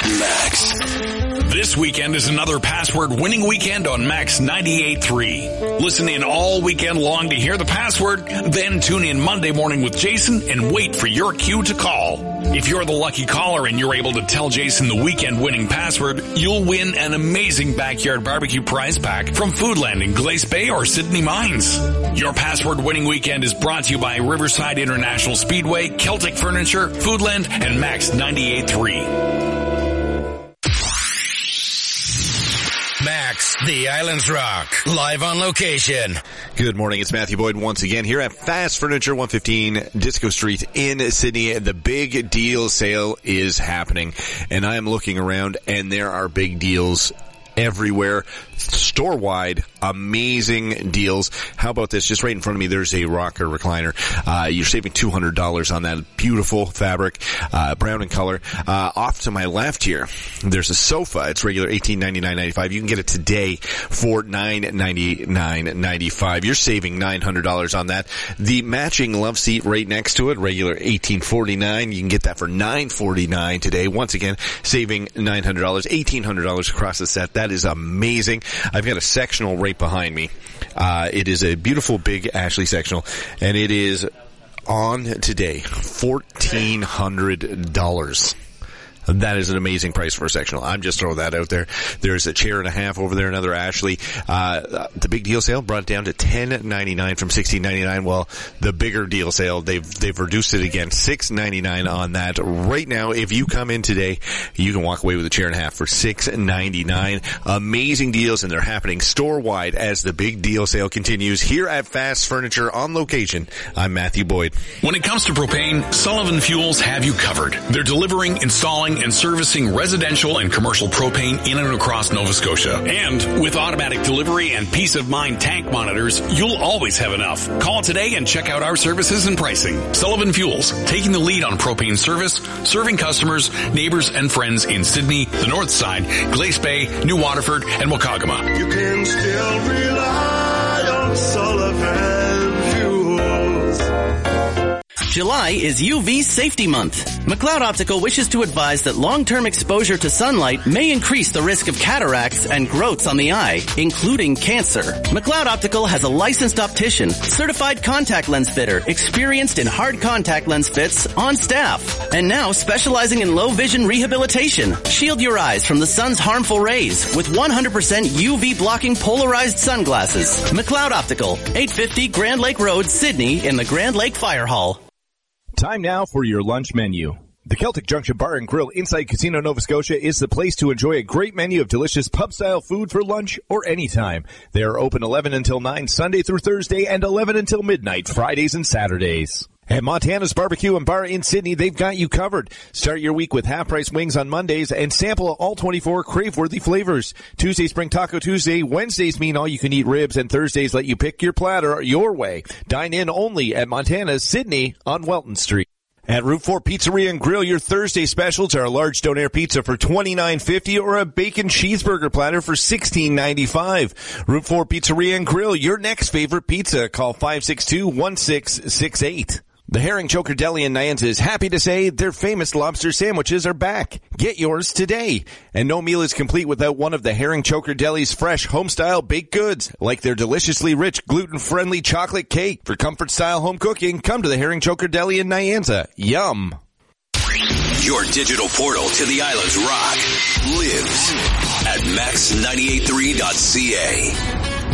Max. This weekend is another password winning weekend on Max 98.3. Listen in all weekend long to hear the password, then tune in Monday morning with Jason and wait for your cue to call. If you're the lucky caller and you're able to tell Jason the weekend winning password, you'll win an amazing backyard barbecue prize pack from Foodland in Glace Bay or Sydney Mines. Your password winning weekend is brought to you by Riverside International Speedway, Celtic Furniture, Foodland, and Max 98.3. Max, the Islands Rock, live on location. Good morning, it's Matthew Boyd once again here at Fast Furniture, 115 Disco Street in Sydney. The big deal sale is happening, and I am looking around, and there are big deals everywhere, store-wide, amazing deals. How about this? Just right in front of me, there's a rocker recliner. You're saving $200 on that beautiful fabric, brown in color. Off to my left here, there's a sofa. It's regular $1899.95. You can get it today for $999.95. You're saving $900 on that. The matching love seat right next to it, regular $1849. You can get that for $949 today. Once again, saving $900, $1,800 across the set. That is amazing. I've got a sectional right behind me. It is a beautiful big Ashley sectional, and it is on today, $1,400. That is an amazing price for a sectional. I'm just throwing that out there. There's a chair and a half over there, another Ashley. The big deal sale brought it down to $10.99 from $16.99. Well, the bigger deal sale, they've reduced it again, $6.99 on that. Right now, if you come in today, you can walk away with a chair and a half for $6.99. Amazing deals, and they're happening store-wide as the big deal sale continues here at Fast Furniture on location. I'm Matthew Boyd. When it comes to propane, Sullivan Fuels have you covered. They're delivering, installing, and servicing residential and commercial propane in and across Nova Scotia. And with automatic delivery and peace of mind tank monitors, you'll always have enough. Call today and check out our services and pricing. Sullivan Fuels, taking the lead on propane service, serving customers, neighbors, and friends in Sydney, the North Side, Glace Bay, New Waterford, and Wakagama. You can still rely on Sullivan Fuels. July is UV Safety Month. McLeod Optical wishes to advise that long-term exposure to sunlight may increase the risk of cataracts and growths on the eye, including cancer. McLeod Optical has a licensed optician, certified contact lens fitter, experienced in hard contact lens fits, on staff, and now specializing in low vision rehabilitation. Shield your eyes from the sun's harmful rays with 100% UV blocking polarized sunglasses. McLeod Optical, 850 Grand Lake Road, Sydney, in the Grand Lake Fire Hall. Time now for your lunch menu. The Celtic Junction Bar and Grill inside Casino Nova Scotia is the place to enjoy a great menu of delicious pub-style food for lunch or anytime. They are open 11 until 9 Sunday through Thursday and 11 until midnight Fridays and Saturdays. At Montana's Barbecue and Bar in Sydney, they've got you covered. Start your week with half-price wings on Mondays and sample all 24 crave-worthy flavors. Tuesdays bring Taco Tuesday, Wednesdays mean all-you-can-eat ribs, and Thursdays let you pick your platter your way. Dine in only at Montana's Sydney on Welton Street. At Route 4 Pizzeria and Grill, your Thursday specials are a large donair pizza for $29.50 or a bacon cheeseburger platter for $16.95. Route 4 Pizzeria and Grill, your next favorite pizza. Call 562-1668. The Herring Choker Deli in Nyanza is happy to say their famous lobster sandwiches are back. Get yours today. And no meal is complete without one of the Herring Choker Deli's fresh home-style baked goods, like their deliciously rich gluten-friendly chocolate cake. For comfort-style home cooking, come to the Herring Choker Deli in Nyanza. Yum. Your digital portal to the Islands Rock lives at max983.ca.